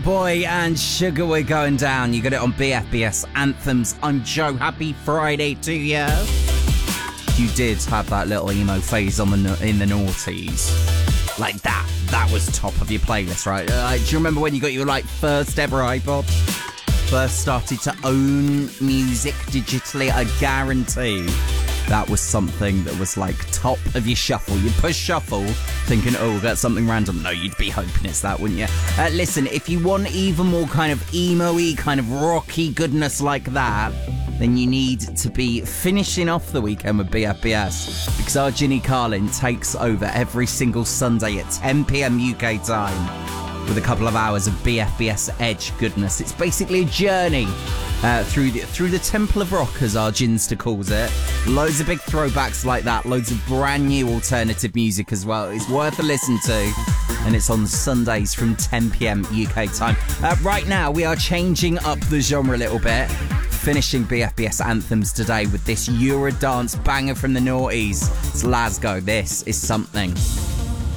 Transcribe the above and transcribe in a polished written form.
Boy and Sugar, we're going down. You got it on BFBS Anthems. I'm Joe. Happy Friday to you. You did have that little emo phase in the noughties. Like that was top of your playlist, right? Do you remember when you got your first ever iPod? First started to own music digitally? I guarantee that was something that was top of your shuffle. You'd push shuffle thinking, oh, that's something random. No, you'd be hoping it's that, wouldn't you? Listen, if you want even more kind of emo-y, kind of rocky goodness like that, then you need to be finishing off the weekend with BFBS, because our Ginny Carlin takes over every single Sunday at 10 p.m. UK time with a couple of hours of BFBS Edge goodness. It's basically a journey through the Temple of Rock, as our Ginster calls it. Loads of big throwbacks like that, loads of brand new alternative music as well. It's worth a listen to, and it's on Sundays from 10 p.m. UK time. Right now, we are changing up the genre a little bit, finishing BFBS Anthems today with this Eurodance banger from the noughties. It's Lasgo. This is Something.